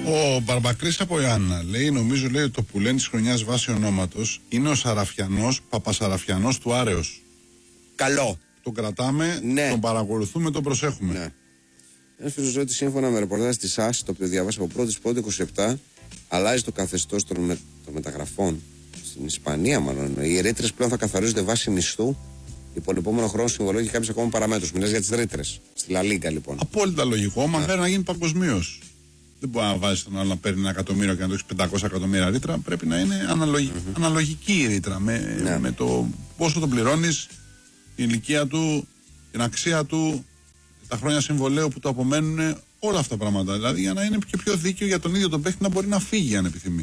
Ο Μπαρμπακρής από Ιάννα λέει: νομίζω λέει το που λένε της χρονιάς βάσει ονόματος είναι ο Σαραφιανός, Παπασαραφιανός του Άρεος. Καλό. Τον κρατάμε, ναι. Τον παρακολουθούμε, τον προσέχουμε. Ναι. Ένα φίλο λέει ότι σύμφωνα με ρεπορτάζ τη ΑΣ, το οποίο διαβάσα από 1η 27, αλλάζει το καθεστώς των μεταγραφών. Στην Ισπανία, μάλλον. Οι ρήτρες πλέον θα καθαρίζονται βάσει μισθού. Υπό τον επόμενο χρόνο συμβολέου και κάποιου ακόμα παραμέτρους. Μιλάς για τις ρήτρες. Στη Λα Λίγκα, λοιπόν. Απόλυτα λογικό. Μα θέλει να γίνει παγκοσμίως. Δεν μπορεί να βάζει τον άλλο να παίρνει 1 εκατομμύριο και να το έχει 500 εκατομμύρια ρήτρα. Πρέπει να είναι αναλογική η ρήτρα. Με το πόσο τον πληρώνει, την ηλικία του, την αξία του, τα χρόνια συμβολέου που του απομένουν, όλα αυτά τα πράγματα. Δηλαδή για να είναι και πιο δίκαιο για τον ίδιο τον παίχτη να μπορεί να φύγει αν επιθυμεί.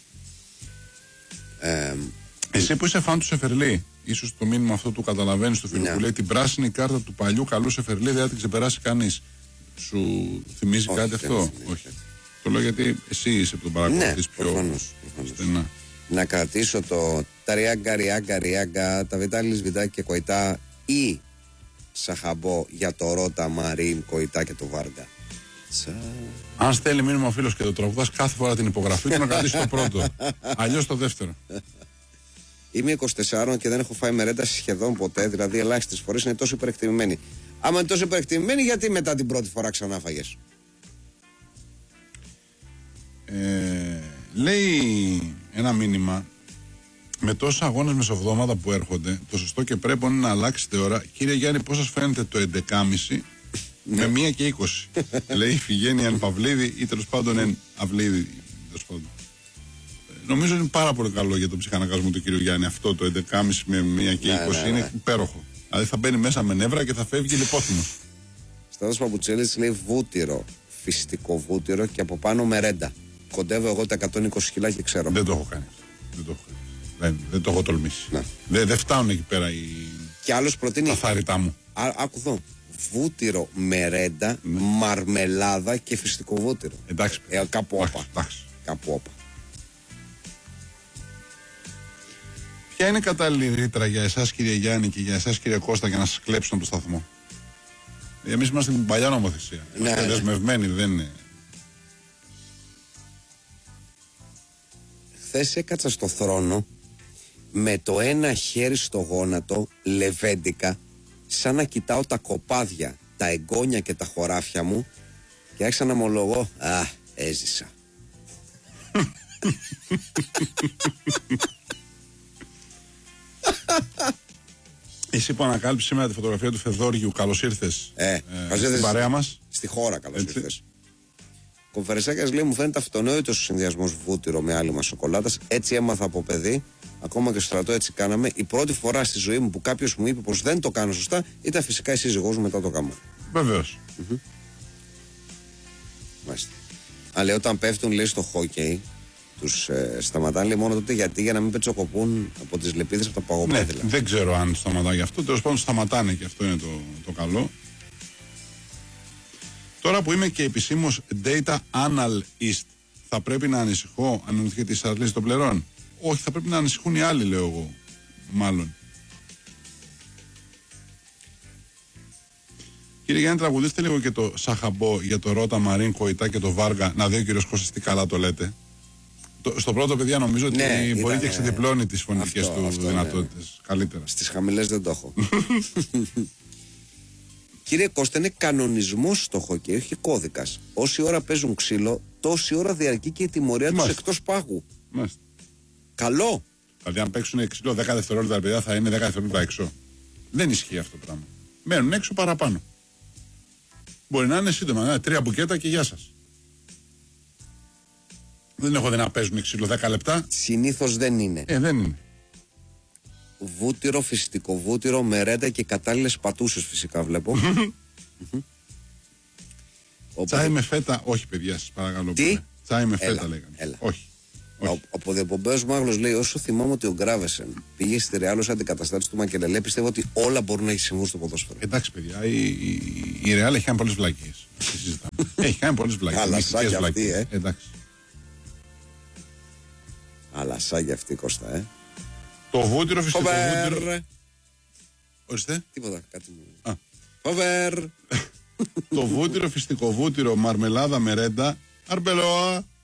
Εσύ που είσαι φαν του Σεφερλί, ίσως το μήνυμα αυτό του καταλαβαίνεις του φίλου που λέει την πράσινη κάρτα του παλιού καλού Σεφερλί δεν θα την ξεπεράσει κανείς. Σου θυμίζει κάτι αυτό? Όχι. Το λέω γιατί εσύ είσαι που τον παρακολουθείς πιο στενά. Να κρατήσω το Ριάγκα, τα Βιτάλη Σβιτάκη και Κοϊτά ή Σαχαμπό για το Ρώτα, Μαρίν, Κοϊτά και το Βάργα. Αν στέλνει μήνυμα ο φίλος και το τραγουδάς κάθε φορά την υπογραφή του, να κρατήσει το πρώτο. Αλλιώς το δεύτερο. Είμαι 24 και δεν έχω φάει μερέντα σχεδόν ποτέ, δηλαδή ελάχιστες φορές. Είναι τόσο υπερεκτιμημένη. Άμα είναι τόσο υπερεκτιμημένη, γιατί μετά την πρώτη φορά ξανά φαγες? Λέει ένα μήνυμα: με τόσους αγώνες μεσοβδόμαδα που έρχονται, το σωστό και πρέπει είναι να αλλάξετε ώρα. Κύριε Γιάννη, πώς σας φαίνεται το 11.30 με 1 και 20? Λέει Φιγένεια εν Παυλίδη ή τέλος πάντων εν Αυλίδη. Νομίζω είναι πάρα πολύ καλό για τον ψυχαναγκασμό του κύριου Γιάννη αυτό το 11.30 με 1 και 20. Είναι υπέροχο. Δηλαδή θα μπαίνει μέσα με νεύρα και θα φεύγει λιπόθυμος. Στάδος Παπουτσέλης λέει βούτυρο, φυστικό βούτυρο και από πάνω μερέντα. Κοντεύω εγώ τα 120 κιλά και ξέρω. Δεν το έχω κάνει. Δεν το έχω τολμήσει. Δεν φτάνουν εκεί πέρα και άλλος προτείνει τα θάρρητά μου. Άκου εδώ. Βούτυρο, μερέντα, μαρμελάδα και φυστικό βούτυρο. Εντάξει. Κάπου όπα. Ποια είναι η κατάλληλη ρήτρα για εσάς κύριε Γιάννη και για εσάς κύριε Κώστα για να σας κλέψουν από το σταθμό? Εμείς είμαστε στην παλιά νομοθεσία. Είμαστε δεσμευμένοι, δεν είναι. Χθες έκατσα στο θρόνο με το ένα χέρι στο γόνατο, λεβέντικα, σαν να κοιτάω τα κοπάδια, τα εγγόνια και τα χωράφια μου και άρχισα να ομολογώ, έζησα. Εσύ που ανακάλυψε σήμερα τη φωτογραφία του Φεδόριου, καλώς ήρθες στην παρέα μας. Στη χώρα, καλώς ήρθες. Κομφερεσάκιας λέει: μου φαίνεται αυτονόητος ο συνδυασμός βούτυρο με άλυμα σοκολάτας. Έτσι έμαθα από παιδί. Ακόμα και στο στρατό έτσι κάναμε. Η πρώτη φορά στη ζωή μου που κάποιος μου είπε πως δεν το κάνω σωστά ήταν φυσικά η σύζυγός μου μετά το γάμο. Βεβαίως. Μάλιστα. Αλλά όταν πέφτουν, λέει, στο χόκεϊ, τους σταματάνε, λέει, μόνο τότε γιατί? Για να μην πετσοκοπούν από τις λεπίδες από τα παγοπέδιλα. Δεν ξέρω αν σταματάει γι' αυτό. Τέλος πάντων σταματάνε και αυτό είναι το καλό. Τώρα που είμαι και επισήμως data analyst, θα πρέπει να ανησυχώ αν εννοήθηκε τη Σαρλής των πλερών? Όχι, θα πρέπει να ανησυχούν οι άλλοι, λέω εγώ. Μάλλον. Κύριε Γιάννη, τραγουδίστε λίγο και το Σαχαμπό για το Ρώτα, Μαρίν, Κοϊτά και το Βάργα. Να δει ο κύριος Κώστας τι καλά το λέτε. Στο πρώτο, παιδιά, νομίζω ότι μπορεί και εξεδιπλώνει τις φωνητικές του δυνατότητες. Καλύτερα. Στις χαμηλές δεν το έχω. Κύριε Κώστα, είναι κανονισμός στο χοκέι, όχι κώδικας. Όση ώρα παίζουν ξύλο, τόση ώρα διαρκεί και η τιμωρία τους εκτός πάγου. Μάλιστα. Καλό. Δηλαδή, αν παίξουν ξύλο 10 δευτερόλεπτα, τα παιδιά θα είναι 10 δευτερόλεπτα έξω. Δεν ισχύει αυτό το πράγμα. Μένουν έξω παραπάνω. Μπορεί να είναι σύντομα, 3 μπουκέτα και γεια σας. Δεν έχω δει να παίζουν ξύλο 10 λεπτά. Συνήθως δεν είναι. Δεν είναι. Βούτυρο, φυστικό βούτυρο, μερέντα και κατάλληλες πατούσες φυσικά βλέπω. Τσάι με φέτα, όχι παιδιά, σας παρακαλώ. Τι? Τσάι με φέτα λέγανε. Όχι. Ο ποδιοπομπέος Μάγλος λέει: όσο θυμάμαι ότι ο Γκράβεσεν πήγε στη Ρεάλ ως αντικαταστάτης του Μακελελέ, πιστεύω ότι όλα μπορούν να έχει συμβούν στο ποδόσφαιρο. Εντάξει, παιδιά, η Ρεάλ έχει κάνει πολλές βλακίες. Έχει κάνει πολλές βλακίες. Αλασσάκια αυτή, Εντάξει. Αλασσάκια αυτή, Κώστα, Το βούτυρο, φυσικό βούτυρο. Ορίστε. Τίποτα, κάτι μου. Φοβέρ. Το βούτυρο, φυστικό βούτυρο, μαρμελάδα, μερέντα, αρμπελόα.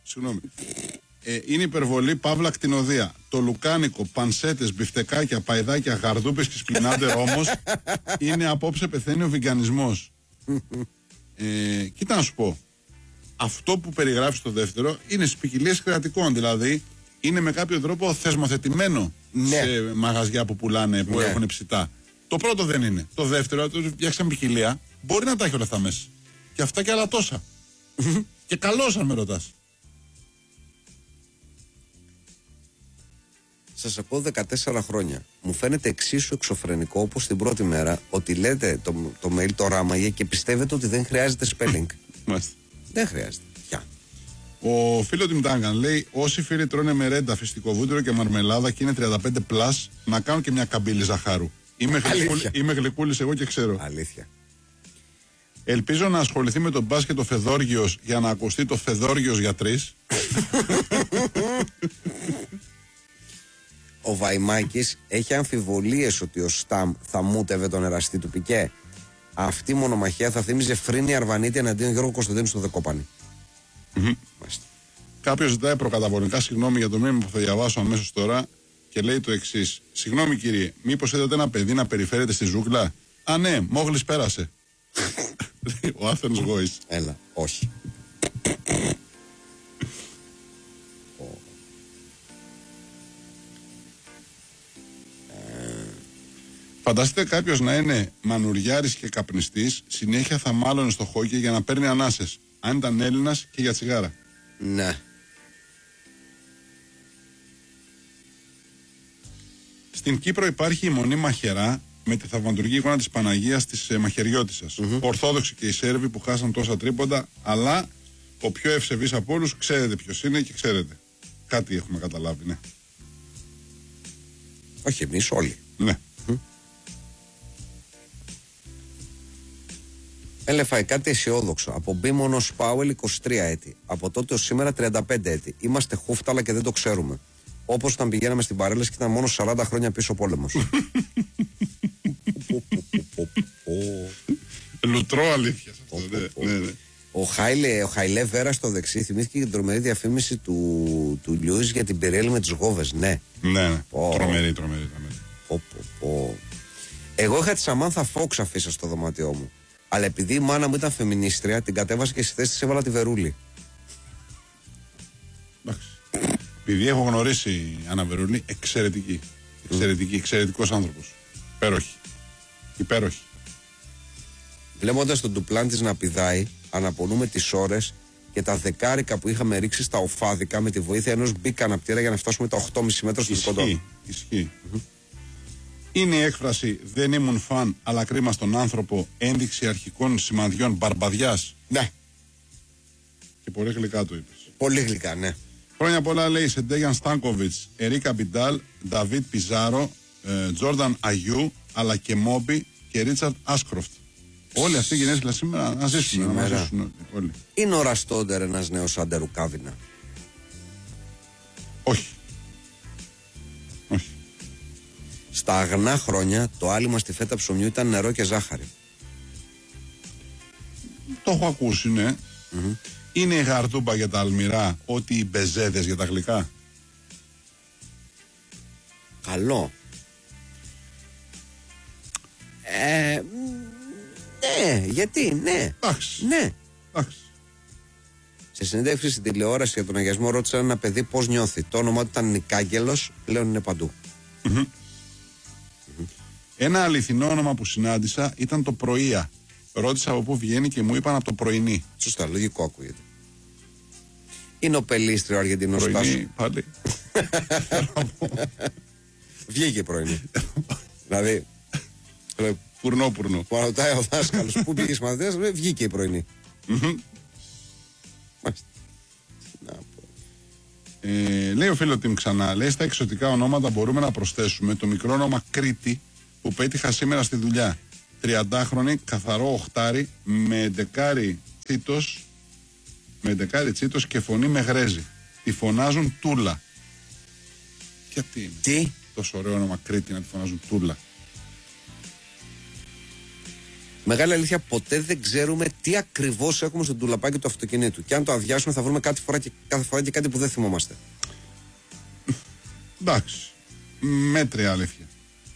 Συγγνώμη. Είναι υπερβολή, παύλα κτηνοδία. Το λουκάνικο, πανσέτες, μπιφτεκάκια, παϊδάκια, γαρδούπες και σπινάντερ όμως είναι απόψε πεθαίνει ο βιγκανισμός. Κοίτα να σου πω. Αυτό που περιγράφει στο δεύτερο είναι στις ποικιλίες κρεατικών. Δηλαδή είναι με κάποιο τρόπο θεσμοθετημένο σε μαγαζιά που πουλάνε, που έχουν ψητά. Το πρώτο δεν είναι. Το δεύτερο, το φτιάξαμε ποικιλία, μπορεί να τα έχει όλα αυτά μέσα. Και αυτά και άλλα τόσα. Και καλώς αν με ρωτάς. Σας ακούω 14 χρόνια. Μου φαίνεται εξίσου εξωφρενικό όπως την πρώτη μέρα ότι λέτε το mail το ράμαγε και πιστεύετε ότι δεν χρειάζεται spelling. Δεν χρειάζεται. Ο φίλο του Μτάγκαν λέει: όσοι φίλοι τρώνε μερέντα, φυστικό βούτυρο και μαρμελάδα και είναι 35 πλάς, να κάνουν και μια καμπύλη ζαχάρου. Είμαι γλυκούλης εγώ και ξέρω. Αλήθεια. Ελπίζω να ασχοληθεί με τον μπάσκετ ο Φεδόργιος για να ακουστεί το Φεδόργιος για 3. Ο Βαϊμάκης έχει αμφιβολίες ότι ο Σταμ θα μούτευε τον εραστή του Πικέ. Αυτή η μονομαχία θα θύμιζε Φρίνη Αρβανίτη εναντίον Γιώργου Κωνσταντίνου στο Δεκόπανη. Κάποιος ζητάει προκαταβολικά συγγνώμη για το μήνυμα που θα διαβάσω αμέσως τώρα και λέει το εξής: συγγνώμη κύριε, μήπως είδατε ένα παιδί να περιφέρεται στη ζούγκλα? Α, ναι, μόγλης πέρασε. Ο Athens Voice. Έλα, όχι. Φανταστείτε κάποιος να είναι μανουριάρης και καπνιστής, συνέχεια θα μάλωνε στο χόκι για να παίρνει ανάσες. Αν ήταν Έλληνας και για τσιγάρα. Ναι. Στην Κύπρο υπάρχει η Μονή Μαχαιρά με τη θαυματουργή εικόνα της Παναγίας της Μαχαιριώτισσας. Ορθόδοξοι και οι Σέρβοι που χάσαν τόσα τρίποντα, αλλά ο πιο ευσεβής από όλους ξέρετε ποιος είναι και ξέρετε. Κάτι έχουμε καταλάβει, ναι. Όχι εμείς όλοι. Ναι. Έλεφαε κάτι αισιόδοξο. Από Μπίμονος Πάουελ 23 έτη. Από τότε ως σήμερα 35 έτη. Είμαστε χούφταλα και δεν το ξέρουμε. Όπως όταν πηγαίναμε στην παρέλαση και ήταν μόνο 40 χρόνια πίσω ο πόλεμος. Λουτρό αλήθεια αυτό. Ναι. Ο Χαϊλέ Βέρα στο δεξί θυμήθηκε την τρομερή διαφήμιση του Λιούις για την Πιρέλη με τις γόβες. Ναι. Τρομερή. Εγώ είχα τη Σαμάνθα Φόξ αφήσα στο δωμάτιό μου. Αλλά επειδή η μάνα μου ήταν φεμινίστρια, την κατέβασα και στη θέση της έβαλα τη Βερούλη. Εντάξει. Επειδή έχω γνωρίσει Άννα Βερούλη, εξαιρετικός άνθρωπος. Υπέροχη. Βλέποντας τον ντουπλάν της να πηδάει, αναπονούμε τις ώρες και τα δεκάρικα που είχαμε ρίξει στα οφάδικα με τη βοήθεια ενός μπίκα αναπτήρα για να φτάσουμε τα 8,5 μέτρα στο κοντό. Ισχύει. Είναι η έκφραση «δεν ήμουν φαν, αλλά κρίμα στον άνθρωπο» ένδειξη αρχικών σημαδιών μπαρμπαδιάς. Ναι. Και πολύ γλυκά το είπες. Πολύ γλυκά, ναι. Χρόνια πολλά λέει σε Ντέγιαν Στάνκοβιτς, Ερίκα Μπιντάλ, Νταβίτ Πιζάρο, Τζόρνταν Αγιού, αλλά και Μόμπι και Ρίτσαρντ Άσκροφτ. Όλοι αυτοί οι γενέθλια σήμερα να ζήσουν όλοι. Είναι ο Ραστόντερ ένας νέος Άντερου Κάβινα? Όχι. Στα αγνά χρόνια το άλυμα στη φέτα ψωμιού ήταν νερό και ζάχαρη. Το έχω ακούσει, ναι. Είναι η γαρτούμπα για τα αλμυρά ό,τι οι μπεζέδες για τα γλυκά? Καλό. Ναι, γιατί, ναι. Εντάξει. Ναι. Σε συνέντευξη στην τηλεόραση για τον αγιασμό ρώτησαν ένα παιδί πώς νιώθει. Το όνομά του ήταν Νικάγγελος, πλέον είναι παντού. Ένα αληθινό όνομα που συνάντησα ήταν το Πρωία. Ρώτησα από πού βγαίνει και μου είπαν από το Πρωινή. Σωστά, λογικό ακούγεται. Είναι ο Πελίστρη ο Αργεντινός Στάσο. Πρωινή, πάλι. Βγήκε πρωινή. Δηλαδή. Πουρνό. Που ρωτάει ο δάσκαλος πού πήγες μαθητές, βγήκε η πρωινή. Λέει ο φίλο Τιμ ξανά, λέει στα εξωτικά ονόματα μπορούμε να προσθέσουμε το μικρό όνομα Κρήτη που πέτυχα σήμερα στη δουλειά. 30χρονη, καθαρό οχτάρι, με δεκάρι τσίτος και φωνή με γρέζι. Τη φωνάζουν Τούλα. Γιατί είναι Τι? τόσο ωραίο όνομα Κρήτη να τη φωνάζουν Τούλα? μεγάλη αλήθεια, ποτέ δεν ξέρουμε τι ακριβώς έχουμε στο ντουλαπάκι του αυτοκινήτου. Και αν το αδειάσουμε, θα βρούμε κάθε φορά και κάτι που δεν θυμόμαστε. Εντάξει. Μέτρια αλήθεια.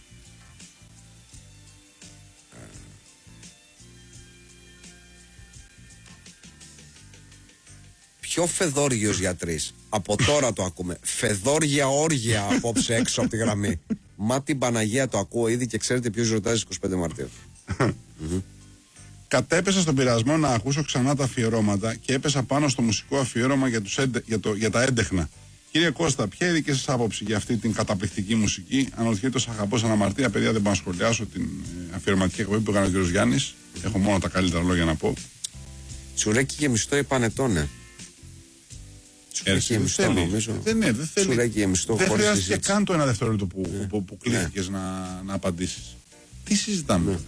Πιο φεδόργιος γιατρής. Από τώρα το ακούμε. Φεδόργια όργια απόψε έξω από τη γραμμή. Μα την Παναγία το ακούω ήδη και ξέρετε ποιος ρωτάει στις 25 Μαρτίου. Κατέπεσα στον πειρασμό να ακούσω ξανά τα αφιερώματα και έπεσα πάνω στο μουσικό αφιέρωμα για τα έντεχνα. Κύριε Κώστα, ποια είναι η δική σας άποψη για αυτή την καταπληκτική μουσική? Αναρωτιέται ο Σαχαμπός αναμαρτία. Παιδιά, δεν πάω να σχολιάσω την αφιερωματική εκπομπή που έκανε ο κ. Γιάννης. Έχω μόνο τα καλύτερα λόγια να πω. Τσουρέκι και μισθό επανετώνε. Τσουρέκι και μισθό, νομίζω. Δεν θέλει. Τσουρέκι και μισθό. Δεν χρειάζεται καν το ένα δευτερόλεπτο που κλείθηκες να απαντήσεις. Τι συζητάμε?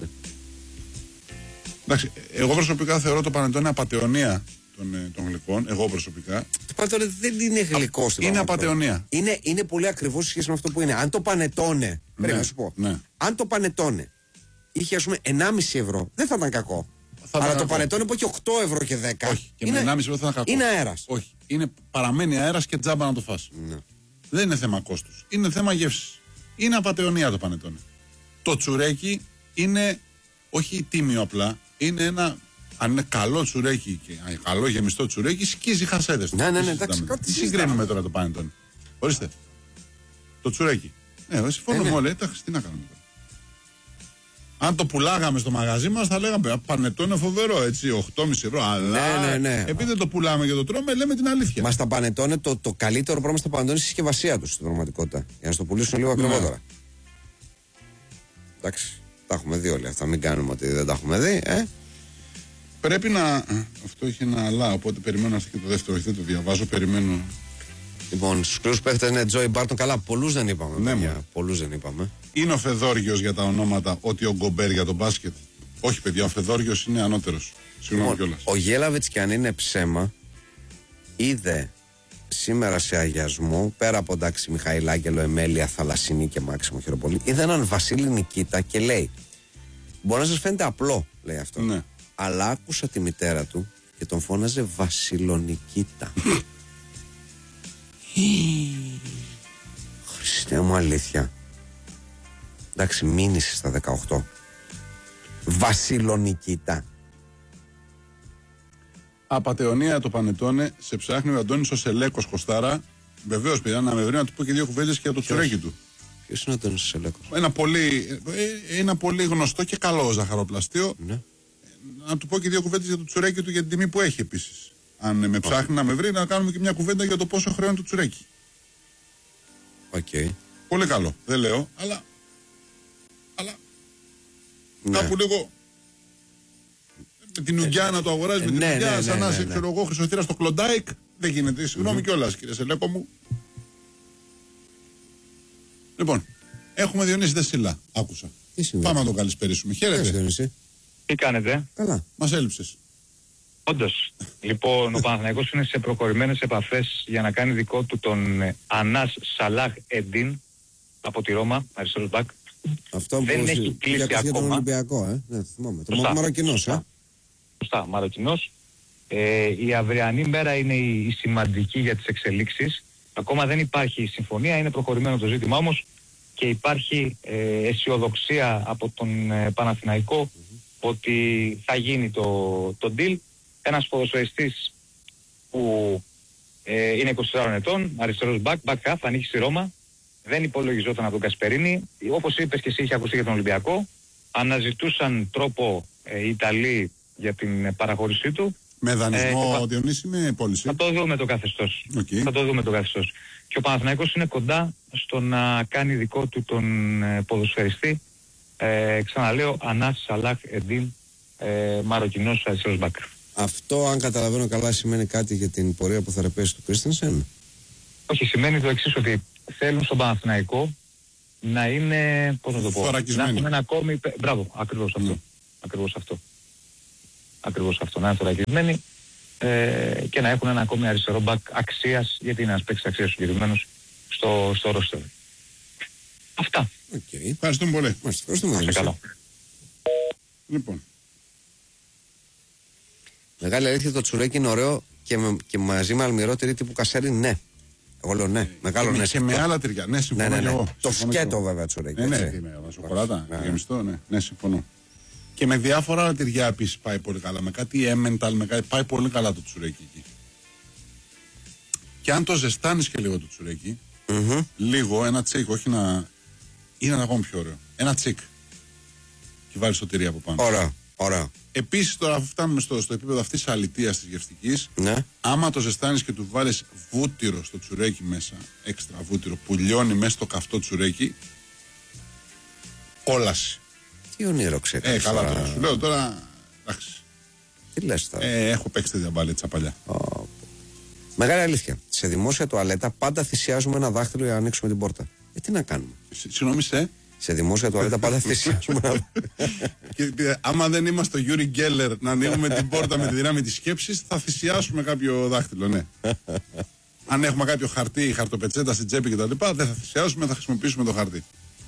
Εντάξει, εγώ προσωπικά θεωρώ το πανετόνε απατεωνία των γλυκών. Εγώ προσωπικά. Το πανετόνε δεν είναι γλυκό στην Είναι απατεωνία. Είναι πολύ ακριβώς σε σχέση με αυτό που είναι. Αν το πανετόνε, πρέπει να σου πω. Ναι. Αν το πανετόνε είχε, ας πούμε, 1,5 ευρώ, δεν θα ήταν κακό. Αλλά το πανετόνε που έχει 8 ευρώ και 10. Όχι, και με 1,5 ευρώ θα ήταν κακό. Είναι αέρας. Όχι. Παραμένει αέρας και τζάμπα να το φας. Ναι. Δεν είναι θέμα κόστους. Είναι θέμα γεύσης. Είναι απατεωνία το πανετόνε. Το τσουρέκι είναι όχι τίμιο απλά. Είναι ένα. Αν είναι καλό τσουρέκι και καλό γεμιστό τσουρέκι, σκίζει χασέδες. Ναι, εντάξει. Τι συγκρίνουμε τώρα το πανετόνε? Ορίστε. Το τσουρέκι. Συμφωνούμε όλοι. Εντάξει, τι να κάνουμε τώρα. Αν το πουλάγαμε στο μαγαζί μας, θα λέγαμε πανετόνε φοβερό, έτσι, 8,5 ευρώ. Αλλά επειδή δεν το πουλάμε και το τρώμε, λέμε την αλήθεια. Μα τα πανετόνε, το καλύτερο πράγμα στα πανετόνε είναι η συσκευασία του στην πραγματικότητα. Για να στο πουλήσουν λίγο ακριβότερα. Εντάξει, τα έχουμε δει όλοι αυτά. Μην κάνουμε ότι δεν τα έχουμε δει, Πρέπει να. Αυτό είχε ένα αλλά, οπότε περιμένω να έρθει και το δεύτερο. Όχι, δεν το διαβάζω, περιμένω. Λοιπόν, στους σκληρούς παίχτες είναι Τζόι Μπάρτον. Καλά, πολλούς δεν είπαμε. Ναι, πολλούς δεν είπαμε. Είναι ο Φεδόργιος για τα ονόματα, ότι ο Γκομπέρ για τον μπάσκετ? Όχι, παιδιά, ο Φεδόργιος είναι ανώτερος. Συγγνώμη κιόλας. Ο Γέλαβετς, κι αν είναι ψέμα, είδε σήμερα σε αγιασμό, πέρα από εντάξει Μιχαήλ Άγγελο, Εμέλεια, Θαλασσινή και Μάξιμο Χειροπολί, είδε έναν Βασίλη Νικίτα και λέει: μπορεί να σας φαίνεται απλό, λέει αυτό. Ναι. Αλλά άκουσα τη μητέρα του και τον φώναζε Βασιλονικίτα. Χριστέ μου, αλήθεια. Εντάξει, μήνυσε στα 18. Βασιλονικίτα. Απατεωνία το πανετόνε. Σε ψάχνει ο Αντώνης ο Σελέκος Κωστάρα. Βεβαίως, παιδιά, να με βρει να του πω και δύο κουβέντες και για το τσουρέκι του. Ποιος είναι ο Αντώνης ο Σελέκος? Ένα πολύ γνωστό και καλό ζαχαροπλαστείο. Ναι. Να του πω και δύο κουβέντες για το τσουρέκι του, για την τιμή που έχει επίσης. Αν με ψάχνει να με βρει, να κάνουμε και μια κουβέντα για το πόσο χρεώνει το τσουρέκι. Okay. Πολύ καλό. Δεν λέω, αλλά ναι. Κάπου λίγο με την ουγγιά να το αγοράζει, με την ουγγιά σαν να είσαι, ξέρω εγώ, χρυσοστήρα στο Κλοντάικ. Δεν γίνεται. Συγγνώμη κιόλας, κύριε Σελέκο μου. Λοιπόν, έχουμε Διονύση Δεσίλα. Άκουσα. Πάμε να το καλησπερίσουμε. Χαίρετε. Τι κάνετε? Καλά. Μας έλειψες. Όντως. Λοιπόν, ο Παναθηναϊκός είναι σε προχωρημένες επαφές για να κάνει δικό του τον Ανάς Σαλάχ Εντίν από τη Ρώμα, αριστερός μπακ. Αυτό που δεν έχει κλείσει ακόμα. Τον Ολυμπιακό, ναι, θυμάμαι. Το Μαροκινός, Σωστά, Μαροκινός. Η αυριανή μέρα είναι η σημαντική για τις εξελίξεις. Ακόμα δεν υπάρχει συμφωνία, είναι προχωρημένο το ζήτημα όμως και υπάρχει αισιοδοξία από τον Παναθηναϊκό ότι θα γίνει το deal. Ένας ποδοσφαιριστής που είναι 24 ετών, αριστερός back half, ανήκει στη Ρώμα, δεν υπολογιζόταν από τον Κασπερίνη. Όπως είπες και εσύ, είχε ακουστεί για τον Ολυμπιακό. Αναζητούσαν τρόπο οι Ιταλοί για την παραχώρησή του. Με δανεισμό, Διονύση, με πώληση? Θα το δούμε το καθεστώς. Okay. Θα το δούμε το καθεστώς. Και ο Παναθηναϊκός είναι κοντά στο να κάνει δικό του τον ποδοσφαιριστή. Ξαναλέω, Ανάς Σαλάχ Εντίν, Μαροκινός αριστερός μπακ. Αυτό, αν καταλαβαίνω καλά, σημαίνει κάτι για την πορεία που θα ρεπέσει του Κρίστενσεν? Όχι, σημαίνει το εξής, ότι θέλουν στον Παναθηναϊκό να είναι, πώς να το πω, να έχουν ένα ακόμη. Μπράβο, ακριβώς αυτό. Ακριβώς αυτό, να είναι θωρακισμένοι και να έχουν ένα ακόμη αριστερό μπακ αξίας, γιατί είναι ένας παίκτης αξίας συγκεκριμένος στο ρόστερ. Αυτά. Ευχαριστούμε πολύ. Ευχαριστούμε. Λοιπόν. Μεγάλη αλήθεια, το τσουρέκι είναι ωραίο και μαζί με αλμυρό τυρί τύπου κασέρι, ναι. Εγώ λέω ναι. Μεγάλο ναι. Και με άλλα τυριά. Ναι, συμφωνώ. Ναι. Εγώ. Το σκέτο βέβαια τσουρέκι. Ναι, σοκολάτα. Γεμιστό, ναι, συμφωνώ. Και με διάφορα άλλα τυριά επίσης πάει πολύ καλά. Με κάτι έμενταλ, με κάτι. Πάει πολύ καλά το τσουρέκι εκεί. Και αν το ζεστάνεις και λίγο το τσουρέκι, λίγο, ένα τσίκ, όχι να. Είναι ένα ακόμη πιο ωραίο. Ένα τσίκ. Και βάλεις το τυρί από πάνω. Ωραία. Επίσης τώρα φτάνουμε στο επίπεδο αυτής της αλητείας της γευστικής. Ναι. Άμα το ζεστάνεις και του βάλεις βούτυρο στο τσουρέκι μέσα, έξτρα βούτυρο που λιώνει μέσα στο καυτό τσουρέκι, κόλαση. Τι ονείρο ξέρεις. Καλά τώρα. Σου λέω τώρα. Εντάξει. Τι λες τώρα. Έχω παίξει τέτοια μπαλίτσα παλιά. Μεγάλη αλήθεια. Σε δημόσια τουαλέτα πάντα θυσιάζουμε ένα δάχτυλο για να ανοίξουμε την πόρτα. Τι να κάνουμε. Συγγνώμη, Σε δημόσια τουαλέτα πάντα θυσιάζουμε. Και άμα δεν είμαστε ο Γιούρι Γκέλλερ να ανοίγουμε την πόρτα με τη δύναμη της σκέψης, θα θυσιάσουμε κάποιο δάχτυλο, ναι. Αν έχουμε κάποιο χαρτί, χαρτοπετσέτα στην τσέπη κτλ., δεν θα θυσιάσουμε, θα χρησιμοποιήσουμε το χαρτί.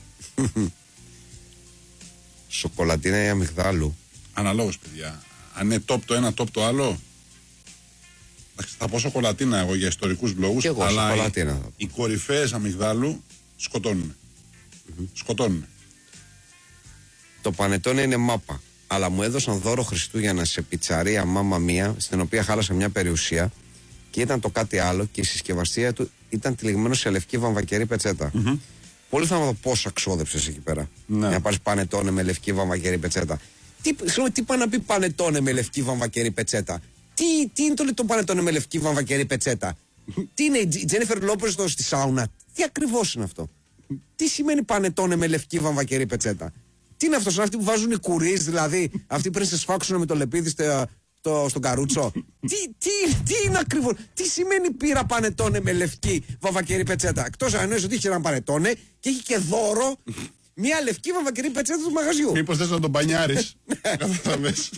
Σοκολατίνα ή αμυγδάλου. Αναλόγως, παιδιά. Αν είναι top το ένα, top το άλλο. Θα πω σοκολατίνα εγώ για ιστορικούς λόγους. Και εγώ, αλλά οι κορυφαίες αμυγδάλου σκοτώνουν. Σκοτώνουν. Το πανετόνε είναι μάπα. Αλλά μου έδωσαν δώρο Χριστούγεννα σε πιτσαρία μάμα μία, στην οποία χάλασα μια περιουσία και ήταν το κάτι άλλο και η συσκευασία του ήταν τυλιγμένο σε λευκή βαμβακερή πετσέτα. Πολύ θα δω πόσο ξόδεψες εκεί πέρα. Ναι. Να πάρεις πανετόνε με λευκή βαμβακερή πετσέτα. Τι πάει να πει πανετόνε με λευκή βαμβακερή πετσέτα. Τι είναι το πανετόνε με λευκή βαμβακερή πετσέτα. Τι είναι η Τζένιφερ Λόπες στη σάουνα. Τι ακριβώς είναι αυτό. Τι σημαίνει πανετόνε με λευκή βαμβακερή πετσέτα. Τι είναι αυτό, σαν αυτοί που βάζουν οι κουρίς, δηλαδή αυτοί πρέπει να σε σφάξουν με το λεπίδι στον καρούτσο. Τι είναι ακριβώς. Τι σημαίνει πήρα πανετόνε με λευκή βαμβακερή πετσέτα. Εκτός αν εννοείς ότι είχε έναν πανετόνε και έχει και δώρο μια λευκή βαμβακερή πετσέτα του μαγαζιού. Μήπως θες να τον μπανιάρεις. Κατάλαβες.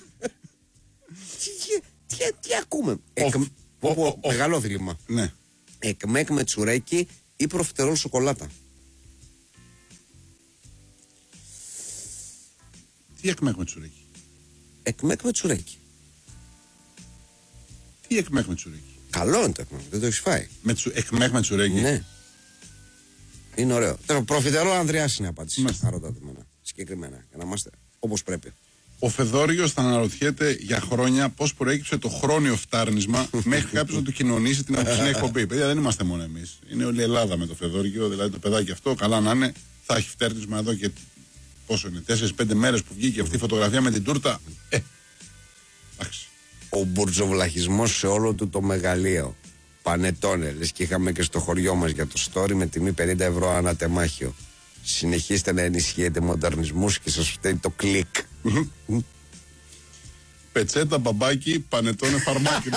Τι ακούμε. Μεγάλο δίλημμα. Ναι. Εκμέκ με τσουρέκι ή προφιτερόλ σοκολάτα. Τι εκμέκ με τσουρέκι. Εκμέκ με τσουρέκι. Τι εκμέκ με τσουρέκι. Καλό είναι το εκμέκ, δεν το έχεις φάει. Εκμέκ με τσουρέκι. Ναι. Είναι ωραίο. Προφιτερόλ Ανδρεάς είναι η απάντηση. Μάλιστα. Να ρωτάτε εμένα. Συγκεκριμένα. Για να είμαστε όπως πρέπει. Ο Φεδόριος θα αναρωτιέται για χρόνια πώς προέκυψε το χρόνιο φτάρνισμα μέχρι κάποιος να του κοινωνήσει την απόψινή εκπομπή. Παιδιά, δεν είμαστε μόνο εμείς. Είναι όλη η Ελλάδα με το Φεδόριο, δηλαδή το παιδάκι αυτό, καλά να είναι, θα έχει φτέρνισμα εδώ και πόσο είναι, 4-5 μέρες που βγήκε αυτή η φωτογραφία με την τούρτα. Εντάξει. Ο μπουρτζοβλαχισμός σε όλο του το μεγαλείο. Πανετόνε, λες και είχαμε και στο χωριό μας για το story με τιμή 50 ευρώ ανά τεμάχιο. Συνεχίστε να ενισχύετε μοντερνισμούς και σας φταίει το κλικ. Πετσέτα, μπαμπάκι, πανετόνε, φαρμάκι.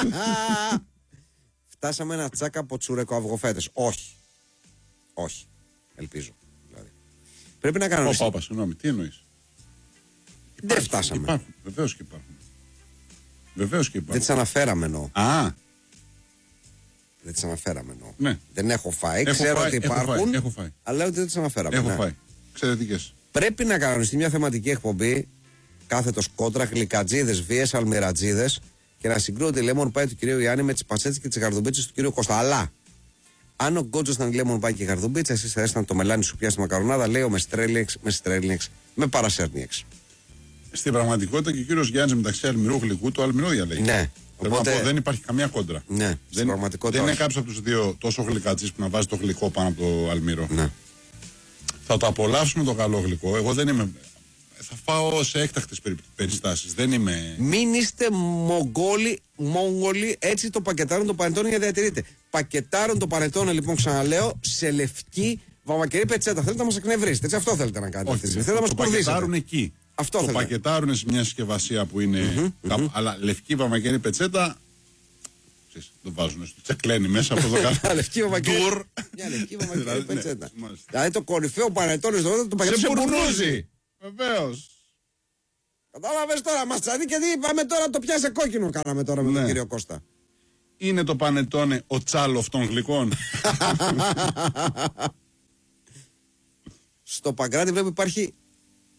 Φτάσαμε ένα τσάκα από τσουρέκο αυγοφέτες. Όχι. Ελπίζω. Δηλαδή. Πρέπει να κάνω. Όπα, συγγνώμη, τι εννοείς. Δεν φτάσαμε. Υπάρχουν. Βεβαίως και υπάρχουν. Δεν τις αναφέραμε εννοώ. Δεν τις αναφέραμε εννοώ. Ναι. Δεν έχω φάει. Ξέρω ότι υπάρχουν. Έχω φάει. Αλλά δεν τις αναφέραμε. Έχω φάει. Εξαιρετικές. Πρέπει να κανονιστεί μια θεματική εκπομπή κάθετος κόντρα, γλυκατζίδες, βίες, αλμυρατζίδες και να συγκρούονται η Lemon Pie του κυρίου Γιάννη με τις πατσέτες και τις γαρδουμπίτσες του κυρίου Κώστα. Αλλά αν ο Γκότζος ήταν η Lemon Pie και η γαρδουμπίτσα, εσείς θα έσταν το μελάνι σου πια στη μακαρονάδα, λέω με στρέλινεξ, με παρασέρνιεξ. Στην πραγματικότητα και ο κύριος Γιάννης μεταξύ αλμυρού γλυκού το αλμυρό διαλέγει. Ναι. Οπότε δεν υπάρχει καμία κόντρα. Ναι, στην πραγματικότητα. Δεν είναι κάποιος από τους δύο τόσο γλυκατζής που να βάζει το γλυκό πάνω από το αλμυρό. Ναι. Θα το απολαύσουμε το καλό γλυκό. Εγώ δεν είμαι. Θα φάω σε έκτακτες περιστάσεις. Δεν είμαι. Μην είστε Μόγγολοι, έτσι το πακετάρουν το πανετόνι για διατηρείτε. Πακετάρουν το πανετόνι, λοιπόν, ξαναλέω, σε λευκή βαμβακερή πετσέτα. Θέλετε να μας εκνευρίσετε, έτσι αυτό θέλετε να κάνετε. Όχι, θέλετε να μας το κουρδίσετε. πακετάρουν εκεί. Αυτό το θέλετε. πακετάρουν σε μια συσκευασία που είναι. Αλλά λευκή βαμβακερή πετσέτα. Το βάζουν στο τσεκλένι μέσα από το κάτω. Λευκή βαμβακερή. Μια λευκή βαμβακερή πετσέτα. Δηλαδή το κορυφαίο πανετόνι στο το πακετάρουν σε μπουρνούζι. Βεβαίως. Κατάλαβες τώρα, μας τσαδί και τι πάμε τώρα το πιάσε κόκκινο κάναμε τώρα με τον κύριο Κώστα. Είναι το πανετόνε ο Τσάλοφ των γλυκών. Στο Παγκράτη βλέπω υπάρχει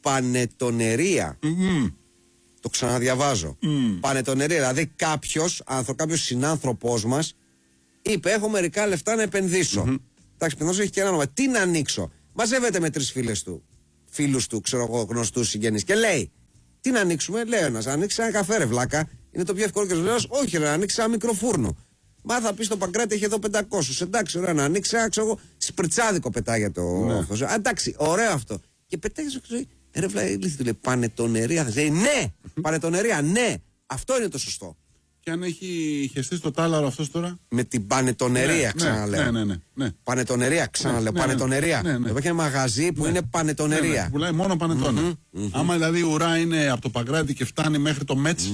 πανετονερία. Το ξαναδιαβάζω. Πανετονερία. Δηλαδή κάποιος συνάνθρωπός μας είπε: έχω μερικά λεφτά να επενδύσω. Εντάξει, πιθανώς έχει και ένα όνομα. Τι να ανοίξω? Μαζεύεται με 3 φίλους του, ξέρω εγώ, γνωστούς συγγενείς και λέει: τι να ανοίξουμε? Λέει ένας: ανοίξει ένα καφέ, ρε βλάκα. Είναι το πιο εύκολο και λέω: όχι, ρε, ανοίξει ένα μικρό φούρνο. Μα θα πει στο Παγκράτη έχει εδώ 500. Εντάξει, ωραία, να ανοίξει ένα, ξέρω εγώ, σπριτσάδικο πετάγεται το. Αυτό. Εντάξει, ωραίο αυτό. Και πετάει στο ζωή. Ρε βλάκα, του λέει: πανετονερία. Θα λέει: ναι, πανετονερία, ναι. Αυτό είναι το σωστό. Και αν έχει χεστεί στο τάλαρο αυτό τώρα. Με την πανετονερία, ξαναλέω. Ναι. Πανετονερία, ξαναλέω. Πανετονερία. Υπάρχει ένα μαγαζί που είναι πανετονερία. Πουλάει μόνο πανετόνα. Άμα δηλαδή η ουρά είναι από το Παγκράτη και φτάνει μέχρι το Μέτς.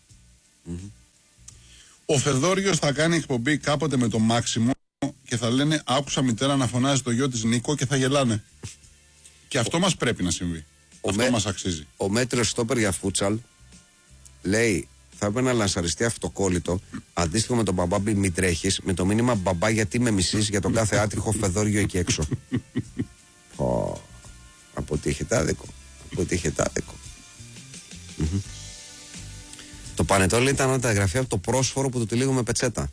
Ο Φεδόριος θα κάνει εκπομπή κάποτε με το Μάξιμο και θα λένε: άκουσα μητέρα να φωνάζει το γιο της Νίκο, και θα γελάνε. Και αυτό μας πρέπει να συμβεί. Αυτό μας αξίζει. Ο μέτριος στόπερ για φούτσαλ λέει: θα έπρεπε να λανσαριστεί αυτοκόλλητο αντίστοιχο με τον μπαμπά μη τρέχεις, με το μήνυμα: μπαμπά, γιατί με μισείς, για τον κάθε άτριχο Φεδόριο εκεί έξω. Αποτύχεται άδικο. Το πανετόλι ήταν ανταγραφή από το πρόσφορο που του τυλίγουμε πετσέτα.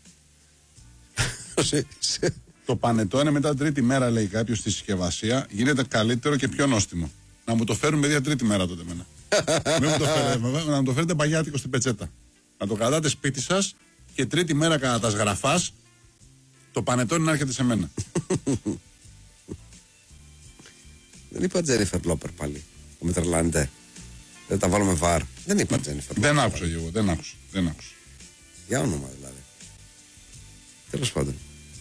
Το πανετό μετά την τρίτη μέρα, λέει κάποιος, στη συσκευασία γίνεται καλύτερο και πιο νόστιμο. Να μου το φέρουν παιδιά τρίτη μέρα τότε εμένα. Να μου το φέρετε παγιάτικο στην πετσέτα. Να το κρατάτε σπίτι σας και τρίτη μέρα κατά τα σγραφάς το πανετόνι να έρχεται σε μένα. Δεν είπα Τζένιφερ Λόπερ πάλι. Ο Μητρελάντε. Δεν τα βάλουμε βαρ. Δεν είπα Τζένιφερ. Δεν άκουσα εγώ. Δεν άκουσα. Για όνομα δηλαδή. Τέλος πάντων.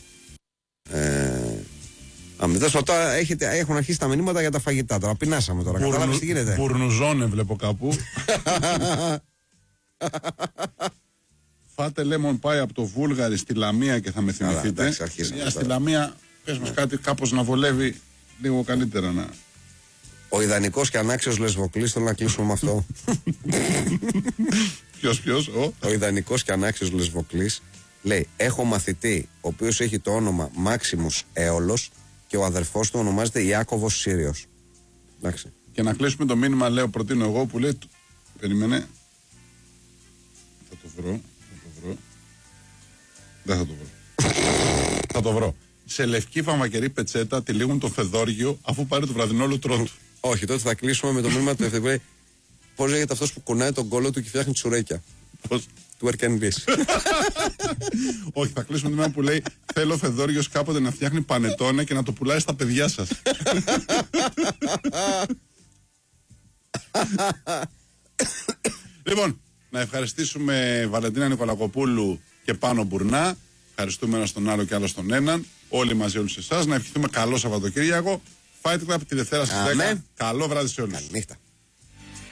Τώρα έχουν αρχίσει τα μηνύματα για τα φαγητά. Τώρα πεινάσαμε τώρα. Κατάλαβες τι γίνεται? Μπουρνουζόνε βλέπω κάπου. Φάτε lemon pie από το Βούλγαρη στη Λαμία και θα με θυμηθείτε. Στη Λαμία πες μας κάτι κάπως να βολεύει λίγο καλύτερα να... Ο ιδανικός και ανάξιος Λεσβοκλής, θέλω να κλείσουμε με αυτό. Ποιος? Ο ιδανικός και ανάξιος Λεσβοκλής λέει: έχω μαθητή ο οποίος έχει το όνομα Μάξιμους Έολος και ο αδερφός του ονομάζεται Ιάκωβος Σύριος. Εντάξει. Και να κλείσουμε το μήνυμα, λέω, προτείνω εγώ, που λέει: περίμενε. Θα το βρω. Δεν θα το βρω. Θα το βρω. Σε λευκή φαμακερή πετσέτα τυλίγουν το Φεδόργιο αφού πάρει το βραδινό λουτρό του. Όχι, τότε θα κλείσουμε με το μήνυμα του ευθυγρή. Πώς λέγεται αυτός που κουνάει τον κόλλο του και φτιάχνει τσουρέκια? Πώς? Του Airbnb. Όχι, θα κλείσουμε το μήνυμα που λέει: θέλω ο Φεδόριος κάποτε να φτιάχνει πανετόνα και να το πουλάει στα παιδιά σας. Λοιπόν, να ευχαριστήσουμε Βαλεντίνα Νικολακοπούλου και Πάνο Μπουρνά. Ευχαριστούμε ένα τον άλλο και άλλο τον έναν. Όλοι μαζί, όλους εσάς. Να ευχηθούμε καλό Σαββατοκύριακο. Fight Club τη Δευτέρα στις 10. Καλό βράδυ σε όλους. Καληνύχτα.